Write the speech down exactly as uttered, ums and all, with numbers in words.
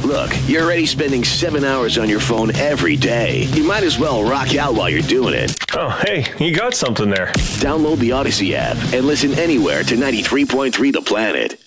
Look, you're already spending seven hours on your phone every day. You might as well rock out while you're doing it. Oh, hey, you got something there. Download the Odyssey app and listen anywhere to ninety-three point three The Planet.